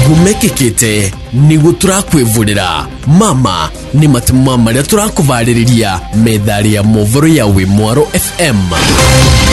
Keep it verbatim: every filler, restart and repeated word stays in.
gumekekete nigo turakwivurira mama ni matumama maria turakuvariria methari ya movoro ya Wimwaro F M.